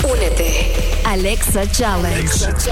Únete. Alexa Challenge.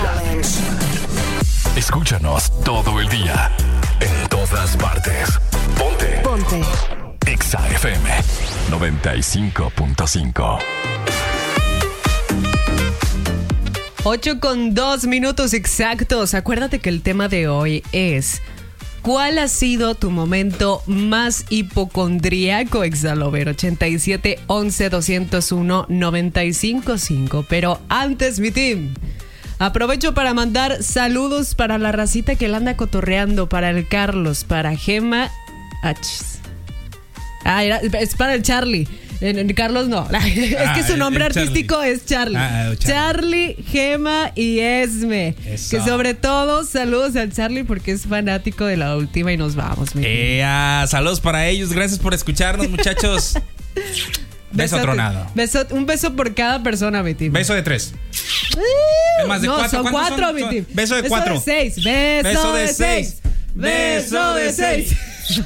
Escúchanos todo el día, en todas partes. Ponte. Exa FM 95.5. 8:02 exactos. Acuérdate que el tema de hoy es: ¿cuál ha sido tu momento más hipocondríaco, Exalover? 87 11 201 955. Pero antes, mi team, aprovecho para mandar saludos para la racita que la anda cotorreando, para el Carlos, para Gema. Es para el Charlie. Carlos no. Es que su nombre artístico es Charlie. Charlie, Gema y Esme. Eso. Que sobre todo saludos al Charlie porque es fanático de La Última y nos vamos. Saludos para ellos. Gracias por escucharnos, muchachos. Beso tronado. Un beso por cada persona, mi team. Beso de 3. Es más de 4. Son 4, mi team. Beso de 4. Beso de 6. Beso de 6. Beso de 6.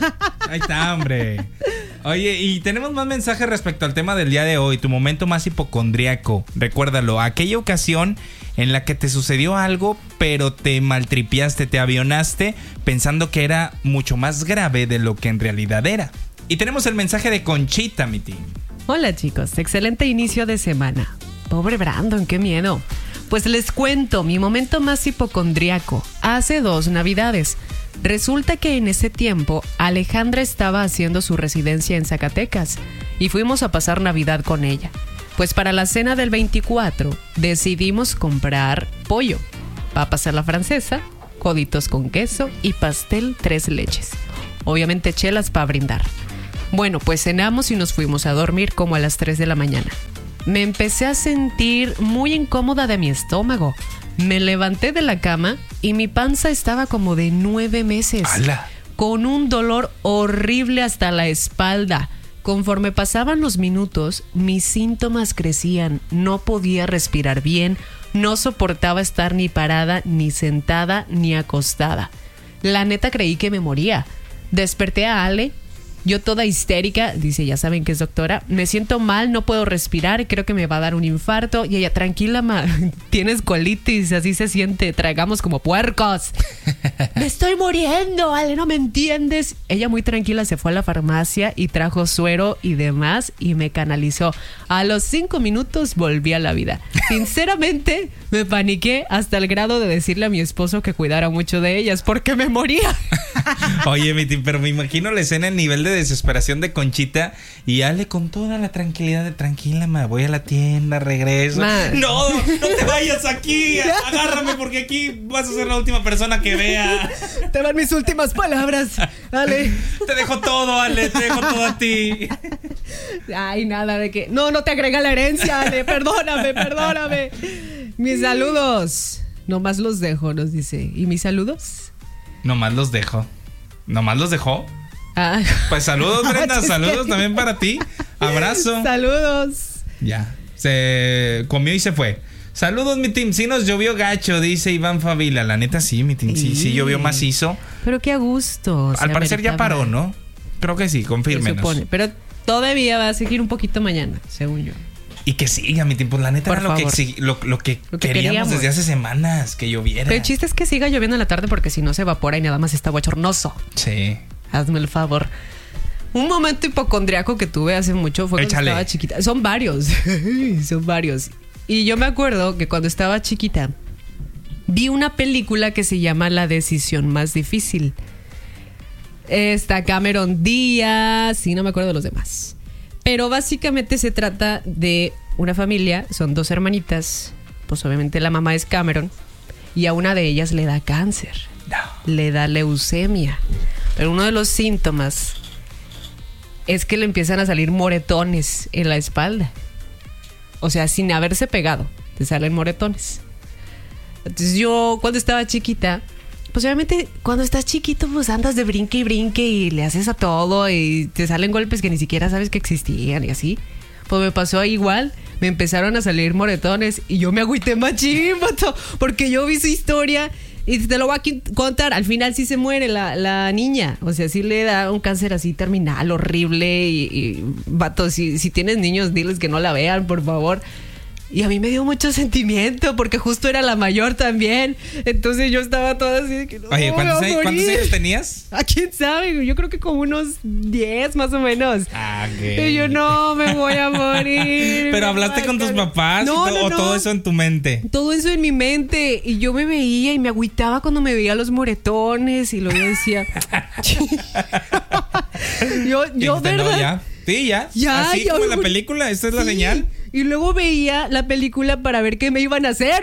Ahí está, hombre. Oye, y tenemos más mensajes respecto al tema del día de hoy. Tu momento más hipocondríaco. Recuérdalo, aquella ocasión en la que te sucedió algo, pero te maltripiaste, te avionaste pensando que era mucho más grave de lo que en realidad era. Y tenemos el mensaje de Conchita, mi team. Hola, chicos, excelente inicio de semana. Pobre Brandon, qué miedo. Pues les cuento mi momento más hipocondríaco. Hace 2 navidades. Resulta que en ese tiempo Alejandra estaba haciendo su residencia en Zacatecas y fuimos a pasar Navidad con ella. Pues para la cena del 24 decidimos comprar pollo, papas a la francesa, coditos con queso y pastel 3 leches. Obviamente chelas para brindar. Bueno, pues cenamos y nos fuimos a dormir como a las 3 de la mañana. Me empecé a sentir muy incómoda de mi estómago. Me levanté de la cama y mi panza estaba como de 9 meses. ¡Hala! Con un dolor horrible hasta la espalda. Conforme pasaban los minutos, mis síntomas crecían. No podía respirar bien, no soportaba estar ni parada, ni sentada, ni acostada. La neta creí que me moría. Desperté a Ale. Yo toda histérica, dice, ya saben que es doctora, me siento mal, no puedo respirar, creo que me va a dar un infarto. Y ella, tranquila, tienes colitis, así se siente, tragamos como puercos. Me estoy muriendo, Ale, no me entiendes. Ella muy tranquila se fue a la farmacia y trajo suero y demás y me canalizó. A los 5 minutos volví a la vida. Sinceramente, me paniqué hasta el grado de decirle a mi esposo que cuidara mucho de ellas porque me moría. Oye, mi tío, pero me imagino la escena, el nivel de desesperación de Conchita y Ale con toda la tranquilidad de tranquila, voy a la tienda, regreso. No te vayas aquí, agárrame porque aquí vas a ser la última persona que vea. Te van mis últimas palabras, Ale. Te dejo todo, Ale, te dejo todo a ti. Ay, nada de que no te agrega la herencia, Ale, perdóname. Mis saludos, nomás los dejo, nos dice. ¿Y mis saludos? Nomás los dejo. ¿Nomás los dejó? Pues saludos, Brenda, saludos también para ti. Abrazo. Saludos. Ya, se comió y se fue. Saludos, mi team. Sí nos llovió gacho, dice Iván Favila. La neta sí, mi team, sí llovió macizo. Pero qué a gusto. Al parecer ya paró, ¿no? Creo que sí, confírmenos. Se supone, pero todavía va a seguir un poquito mañana, según yo. Y que siga, mi tiempo. La neta era lo que queríamos desde hace semanas, que lloviera. Pero el chiste es que siga lloviendo en la tarde porque si no se evapora y nada más está bochornoso. Sí. Hazme el favor. Un momento hipocondriaco que tuve hace mucho fue cuando estaba chiquita. Son varios. Y yo me acuerdo que cuando estaba chiquita vi una película que se llama La decisión más difícil. Está Cameron Díaz y no me acuerdo de los demás. Pero básicamente se trata de una familia, son 2 hermanitas, pues obviamente la mamá es Cameron y a una de ellas le da cáncer, le da leucemia, pero uno de los síntomas es que le empiezan a salir moretones en la espalda, o sea, sin haberse pegado, te salen moretones. Entonces yo cuando estaba chiquita, pues obviamente cuando estás chiquito pues andas de brinque y brinque y le haces a todo y te salen golpes que ni siquiera sabes que existían y así. Pues me pasó igual, me empezaron a salir moretones y yo me agüité machín, vato, porque yo vi su historia y te lo voy a contar. Al final sí se muere la niña, o sea, sí le da un cáncer así terminal, horrible y vato, si tienes niños, diles que no la vean, por favor. Y a mí me dio mucho sentimiento porque justo era la mayor también. Entonces yo estaba toda así de que no. Oye, ¿cuántos años tenías? ¿A quién sabe? Yo creo que como unos 10 más o menos. Y yo no, me voy a morir. ¿Pero hablaste con tus papás no, o todo eso en tu mente? Todo eso en mi mente. Y yo me veía y me agüitaba cuando me veía los moretones. Y luego yo decía... yo ¿verdad? No, ya. Sí, ya. Así como en la película, esta es la señal. Y luego veía la película para ver qué me iban a hacer.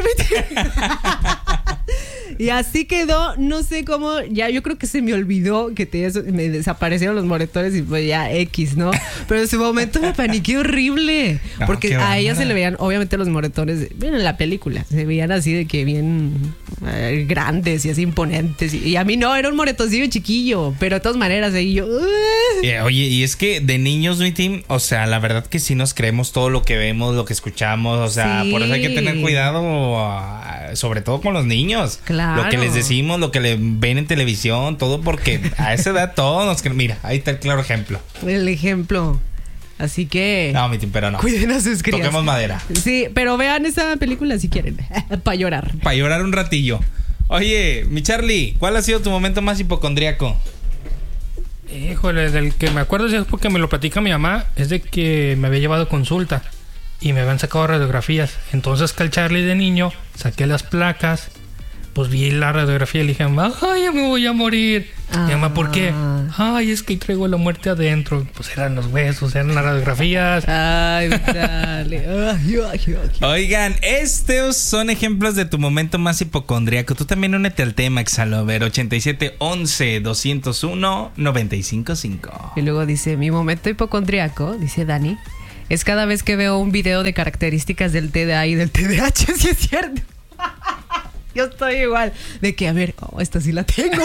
Y así quedó, no sé cómo, ya yo creo que se me olvidó que me desaparecieron los moretones y pues ya X, ¿no? Pero en su momento me paniqué horrible. Porque a ella se le veían, obviamente los moretones, en la película, se veían así de que bien grandes y así imponentes. Y a mí no, era un moretoncillo chiquillo, pero de todas maneras ahí yo... Oye, y es que de niños, mi team, o sea, la verdad que sí nos creemos todo lo que vemos, lo que escuchamos, o sea, por eso hay que tener cuidado, sobre todo con los niños. Claro. Lo que les decimos, lo que le ven en televisión, todo, porque a esa edad todos nos creemos. Mira, ahí está el claro ejemplo. El ejemplo. Así que... No, mi team, pero no. Cuiden a sus crías. Toquemos madera. Sí, pero vean esa película si quieren, para llorar. Para llorar un ratillo. Oye, mi Charlie, ¿cuál ha sido tu momento más hipocondríaco? Híjole, del que me acuerdo, es porque me lo platica mi mamá, es de que me había llevado consulta y me habían sacado radiografías. Entonces, que al Charlie de niño saqué las placas, pues vi la radiografía y le dije, ay, ya me voy a morir. Mi mamá, ¿por qué? Ay, es que traigo la muerte adentro. Pues eran los huesos, eran las radiografías. Ay, Charlie. Oigan, estos son ejemplos de tu momento más hipocondríaco. Tú también únete al tema, Exalover. 8711-201-955. Y luego dice, mi momento hipocondríaco, dice Dani, es cada vez que veo un video de características del TDA y del TDAH, si es cierto. Yo estoy igual. De que, a ver, esta sí la tengo.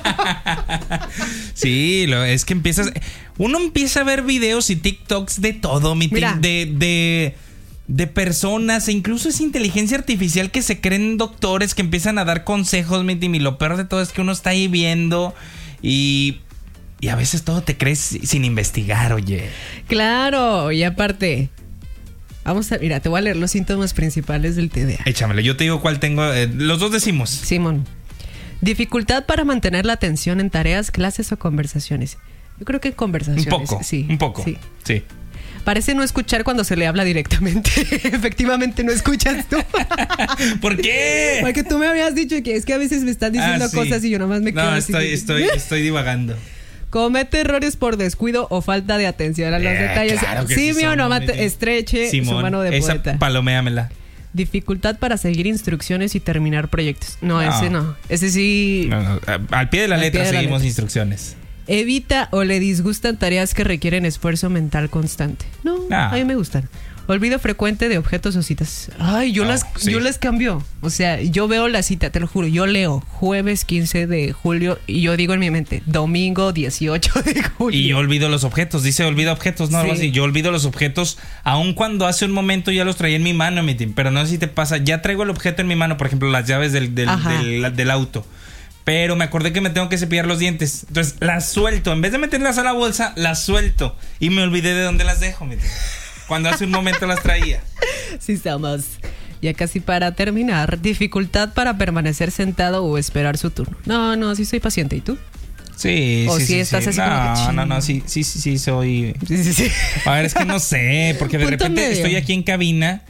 Sí, es que uno empieza a ver videos y TikToks de todo, de personas, e incluso es inteligencia artificial que se creen doctores que empiezan a dar consejos, y lo peor de todo es que uno está ahí viendo y a veces todo te crees sin investigar, oye. Claro, y aparte... Mira, te voy a leer los síntomas principales del TDA. Échamelo, yo te digo cuál tengo. Los dos decimos. Simón. Dificultad para mantener la atención en tareas, clases o conversaciones. Yo creo que en conversaciones. Un poco. Sí. Parece no escuchar cuando se le habla directamente. Efectivamente no escuchas tú. ¿Por qué? Porque tú me habías dicho que es que a veces me estás diciendo cosas y yo nomás me quedo así. Estoy divagando. Comete errores por descuido o falta de atención a los detalles. Claro que Simio, no estreche Simón, su mano de esa poeta. Paloméamela. Dificultad para seguir instrucciones y terminar proyectos. No, ese no. Ese sí. No. Al pie de la letra seguimos instrucciones. Evita o le disgustan tareas que requieren esfuerzo mental constante. No, a mí me gustan. Olvido frecuente de objetos o citas. Ay, yo las cambio. O sea, yo veo la cita, te lo juro. Yo leo jueves 15 de julio y yo digo en mi mente, domingo 18 de julio. Y yo olvido los objetos. Dice olvida objetos, ¿no? Algo así. Yo olvido los objetos aun cuando hace un momento ya los traía en mi mano, mi team. Pero no sé si te pasa. Ya traigo el objeto en mi mano, por ejemplo, las llaves del auto. Pero me acordé que me tengo que cepillar los dientes. Entonces las suelto. En vez de meterlas a la bolsa, las suelto. Y me olvidé de dónde las dejo, mi team. Cuando hace un momento las traía. Sí, estamos. Ya casi para terminar. Dificultad para permanecer sentado o esperar su turno. No, sí soy paciente. ¿Y tú? Sí, o sí, si estás así como sí, soy... Sí. A ver, es que no sé, porque de repente estoy aquí en cabina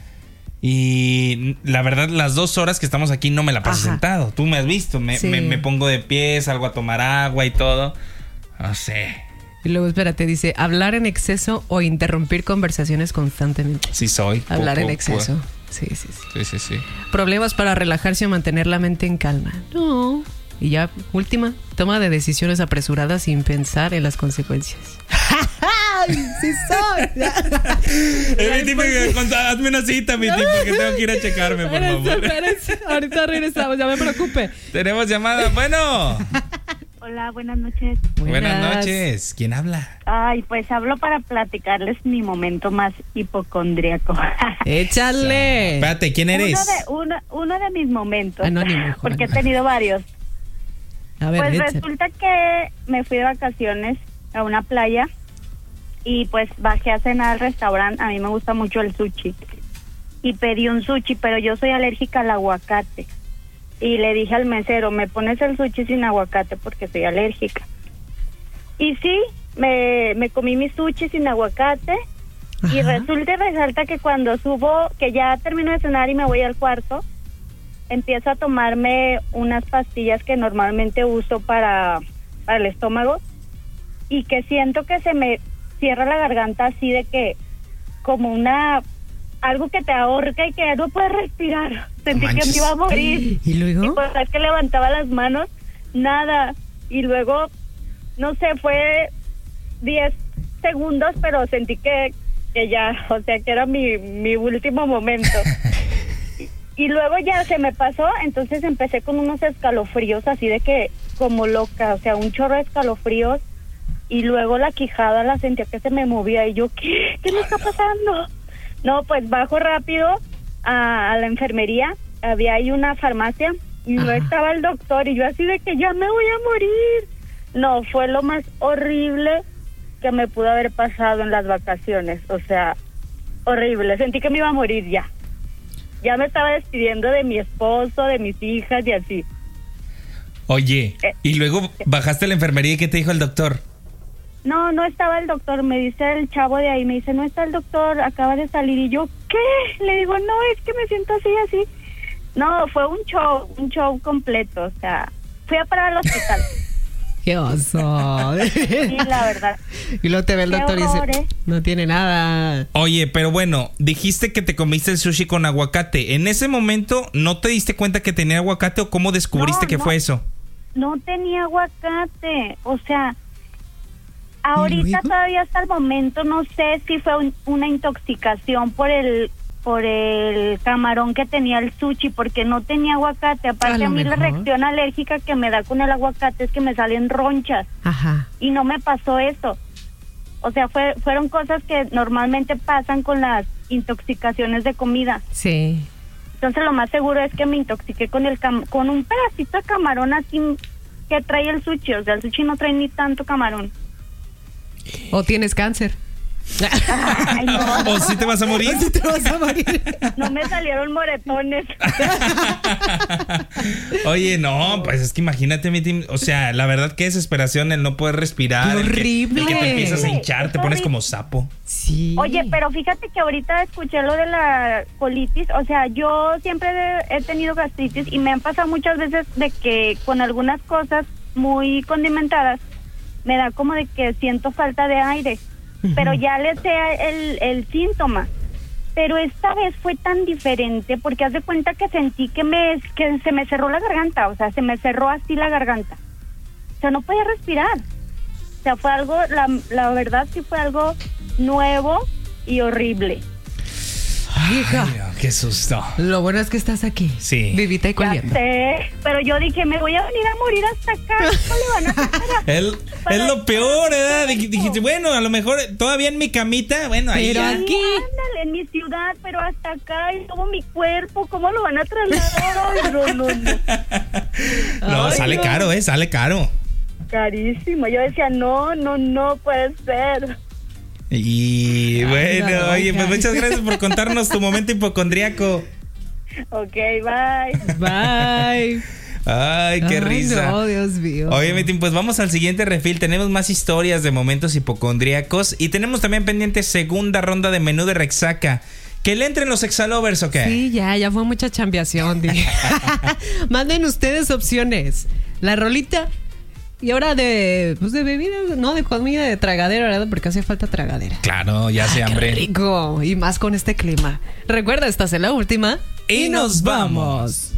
y la verdad las 2 horas que estamos aquí no me la paso sentado. Tú me has visto, me pongo de pie, salgo a tomar agua y todo. No sé. Y luego, espérate, dice, hablar en exceso o interrumpir conversaciones constantemente. Sí soy. Hablar en exceso. Sí. Problemas para relajarse o mantener la mente en calma. No. Y ya, última, toma de decisiones apresuradas sin pensar en las consecuencias. ¡Sí soy! Hazme una cita, mi tipo, que tengo que ir a checarme, por favor. Espérense. Ahorita regresamos, ya me preocupe. Tenemos llamada, bueno. Hola, buenas noches. Buenas noches. ¿Quién habla? Ay, pues hablo para platicarles mi momento más hipocondríaco. ¡Échale! Espérate, ¿quién eres? Uno de mis momentos. Anónimo, porque he tenido varios. A ver, pues échale. resulta que me fui de vacaciones a una playa y pues bajé a cenar al restaurante. A mí me gusta mucho el sushi. y pedí un sushi, pero yo soy alérgica al aguacate. Y le dije al mesero, ¿me pones el sushi sin aguacate porque soy alérgica? Y sí, me comí mi sushi sin aguacate. Ajá. Y resulta y resalta que cuando subo, que ya termino de cenar y me voy al cuarto, empiezo a tomarme unas pastillas que normalmente uso para el estómago, y que siento que se me cierra la garganta así de que como algo que te ahorca y que ya no puedes respirar. Sentí que me iba a morir. ¿Y luego? Y pues es que levantaba las manos, nada. Y luego, no sé, fue 10 segundos, pero sentí que ya, o sea, que era mi último momento. Y luego ya se me pasó, entonces empecé con unos escalofríos así de que como loca, o sea, un chorro de escalofríos, y luego la quijada la sentía que se me movía y yo, ¿qué me está pasando? No, pues bajo rápido a la enfermería, había ahí una farmacia y no estaba el doctor y yo así de que ya me voy a morir. No, fue lo más horrible que me pudo haber pasado en las vacaciones, o sea, horrible, sentí que me iba a morir ya. Ya me estaba despidiendo de mi esposo, de mis hijas y así. Oye, y luego bajaste a la enfermería y ¿qué te dijo el doctor? No estaba el doctor, me dice el chavo de ahí, me dice, no está el doctor, acaba de salir. Y yo, ¿qué? Le digo, no, es que me siento así. No, fue un show completo, o sea, fui a parar al hospital. ¡Qué oso! Sí, la verdad. Y luego te ve el doctor y dice, no tiene nada. Oye, pero bueno, dijiste que te comiste el sushi con aguacate. ¿En ese momento no te diste cuenta que tenía aguacate o cómo descubriste que fue eso? No tenía aguacate, o sea, ahorita todavía hasta el momento no sé si fue una intoxicación por el camarón que tenía el sushi, porque no tenía aguacate. Aparte, a mí la reacción alérgica que me da con el aguacate es que me salen ronchas. Ajá. Y no me pasó eso. O sea, fueron cosas que normalmente pasan con las intoxicaciones de comida. Sí. Entonces lo más seguro es que me intoxiqué con un pedacito de camarón así que trae el sushi. O sea, el sushi no trae ni tanto camarón. O tienes cáncer. Ay, no. ¿O si te vas a morir? ¿Sí te vas a morir? No me salieron moretones. Oye, no, pues es que imagínate, mi team, o sea, la verdad qué desesperación el no poder respirar. Horrible. El que te empiezas a hinchar, te pones horrible. como sapo. Sí. Oye, pero fíjate que ahorita escuché lo de la colitis. O sea, yo siempre he tenido gastritis y me han pasado muchas veces de que con algunas cosas muy condimentadas me da como de que siento falta de aire. Pero ya le sé el síntoma. Pero esta vez fue tan diferente porque haz de cuenta que sentí que se me cerró la garganta. O sea, se me cerró así la garganta. O sea, no podía respirar. O sea, fue algo, la verdad sí fue algo nuevo y horrible. Hija. Ay, qué susto. Lo bueno es que estás aquí. Sí. Vivita y Ya coleando. sé, pero yo dije, me voy a venir a morir hasta acá. ¿Cómo le van a hacer Es lo peor, ¿verdad? Dijiste, bueno, a lo mejor todavía en mi camita, bueno, ahí. Pero ya. aquí. Ándale, en mi ciudad, pero hasta acá y todo mi cuerpo, ¿cómo lo van a trasladar? Ay, no. No, Ay, sale no. caro, sale caro. Carísimo. Yo decía, no puede ser. Y bueno, no, oye, pues ya. muchas gracias por contarnos tu momento hipocondríaco. Ok, bye. Bye. Ay, qué risa. No, Dios mío. Oye, Mitin, pues vamos al siguiente refil. Tenemos más historias de momentos hipocondríacos y tenemos también pendiente segunda ronda de menú de Rexaca. ¿Que le entren los exalovers o qué? Sí, ya fue mucha chambeación. Dije. Manden ustedes opciones. La rolita. Y ahora de bebida, no, de comida, de tragadera, ¿verdad? Porque hace falta tragadera. Claro, ya hace hambre. Qué rico. Y más con este clima. Recuerda, estás en la última. Y nos vamos.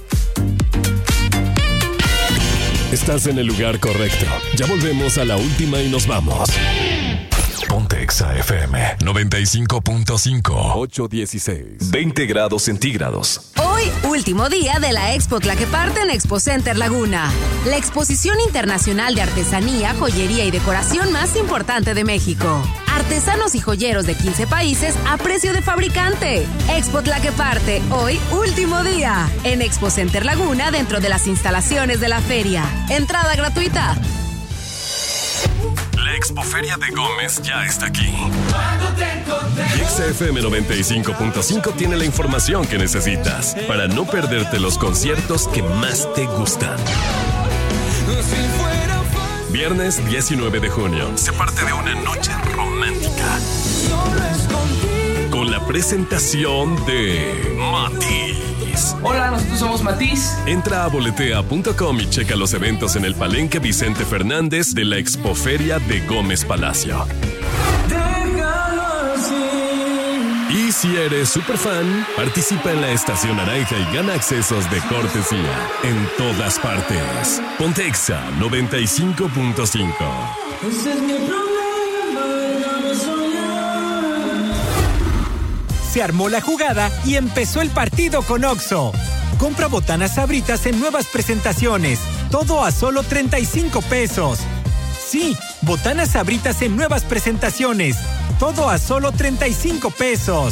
Estás en el lugar correcto. Ya volvemos a la última y nos vamos. Ponte Exa FM 95.5 816 20 grados centígrados. Hoy, último día de la Expo Tlaqueparte en Expo Center Laguna. La exposición internacional de artesanía, joyería y decoración más importante de México. Artesanos y joyeros de 15 países a precio de fabricante. Expo Tlaqueparte, hoy, último día. En Expo Center Laguna, dentro de las instalaciones de la feria. Entrada gratuita. La Expoferia de Gómez ya está aquí. XFM 95.5 tiene la información que necesitas para no perderte los conciertos que más te gustan. Viernes 19 de junio se parte de una noche romántica con la presentación de Matiz. Hola, nosotros somos Matiz. Entra a boletea.com y checa los eventos en el Palenque Vicente Fernández de la Expoferia de Gómez Palacio. Y si eres super fan, participa en la Estación Naranja y gana accesos de cortesía en todas partes. Pontexa 95.5. Se armó la jugada y empezó el partido con Oxxo. Compra botanas Sabritas en nuevas presentaciones. Todo a solo 35 pesos. Sí, botanas Sabritas en nuevas presentaciones. Todo a solo 35 pesos.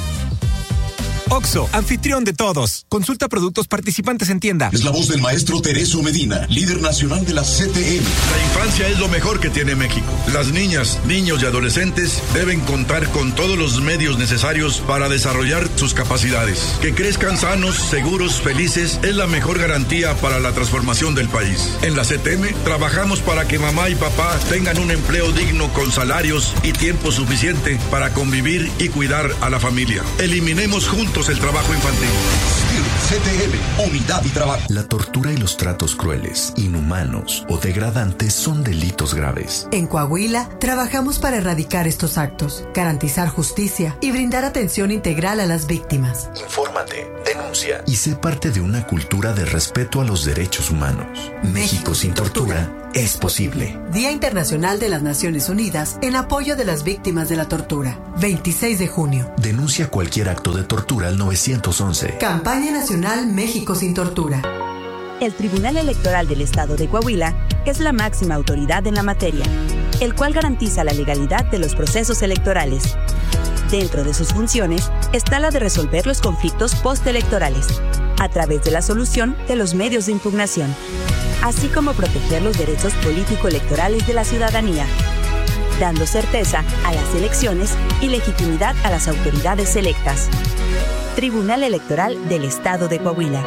Oxxo, anfitrión de todos. Consulta productos participantes en tienda. Es la voz del maestro Tereso Medina, líder nacional de la CTM. La infancia es lo mejor que tiene México. Las niñas, niños y adolescentes deben contar con todos los medios necesarios para desarrollar sus capacidades. Que crezcan sanos, seguros, felices es la mejor garantía para la transformación del país. En la CTM trabajamos para que mamá y papá tengan un empleo digno con salarios y tiempo suficiente para convivir y cuidar a la familia. Eliminemos juntos el trabajo infantil. CTM, unidad y trabajo. La tortura y los tratos crueles, inhumanos o degradantes son delitos graves. En Coahuila, trabajamos para erradicar estos actos, garantizar justicia y brindar atención integral a las víctimas. Infórmate, denuncia y sé parte de una cultura de respeto a los derechos humanos. México sin tortura es posible. Día Internacional de las Naciones Unidas en apoyo de las víctimas de la tortura. 26 de junio. Denuncia cualquier acto de tortura al 911. Campaña Nacional México sin tortura. El Tribunal Electoral del Estado de Coahuila es la máxima autoridad en la materia, el cual garantiza la legalidad de los procesos electorales. Dentro de sus funciones está la de resolver los conflictos postelectorales, a través de la solución de los medios de impugnación, así como proteger los derechos político-electorales de la ciudadanía, dando certeza a las elecciones y legitimidad a las autoridades electas. Tribunal Electoral del Estado de Coahuila.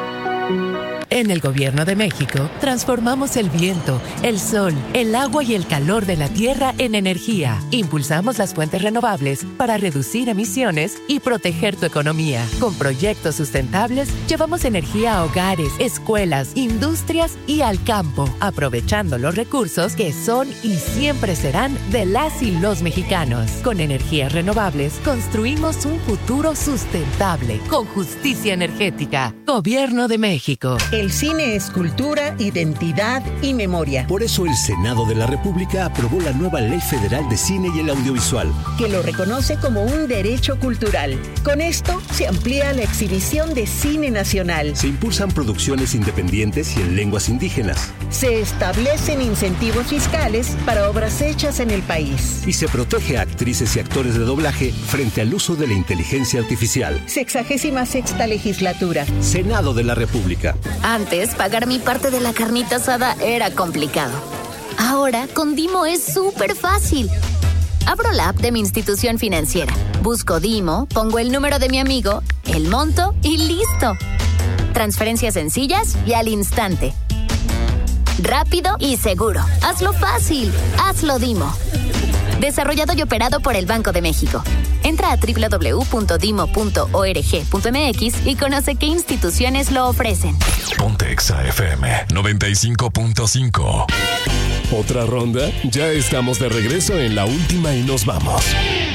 En el Gobierno de México, transformamos el viento, el sol, el agua y el calor de la tierra en energía. Impulsamos las fuentes renovables para reducir emisiones y proteger tu economía. Con proyectos sustentables, llevamos energía a hogares, escuelas, industrias y al campo, aprovechando los recursos que son y siempre serán de las y los mexicanos. Con energías renovables, construimos un futuro sustentable, con justicia energética. Gobierno de México. El cine es cultura, identidad y memoria. Por eso el Senado de la República aprobó la nueva Ley Federal de Cine y el Audiovisual, que lo reconoce como un derecho cultural. Con esto se amplía la exhibición de cine nacional. Se impulsan producciones independientes y en lenguas indígenas. Se establecen incentivos fiscales para obras hechas en el país. Y se protege a actrices y actores de doblaje frente al uso de la inteligencia artificial. 66ª legislatura. Senado de la República. Antes, pagar mi parte de la carnita asada era complicado. Ahora, con Dimo es súper fácil. Abro la app de mi institución financiera, busco Dimo, pongo el número de mi amigo, el monto y ¡listo! Transferencias sencillas y al instante. Rápido y seguro. Hazlo fácil. Hazlo Dimo. Desarrollado y operado por el Banco de México. Entra a www.dimo.org.mx y conoce qué instituciones lo ofrecen. Pontexa FM 95.5. ¿Otra ronda? Ya estamos de regreso en la última y nos vamos.